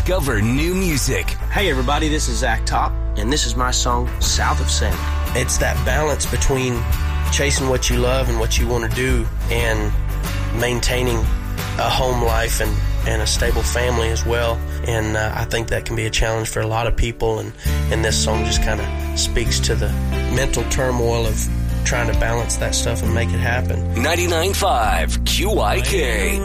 Discover new music. Hey everybody, this is Zach Top, and this is my song, South of 70. It's that balance between chasing what you love and what you want to do and maintaining a home life and a stable family as well. And I think that can be a challenge for a lot of people, and this song just kind of speaks to the mental turmoil of trying to balance that stuff and make it happen. 99.5 QYK.